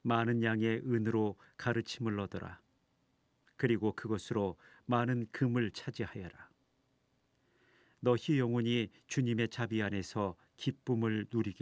많은 양의 은으로 가르침을 얻어라. 그리고 그것으로 많은 금을 차지하여라. 너희 영혼이 주님의 자비 안에서 기쁨을 누리게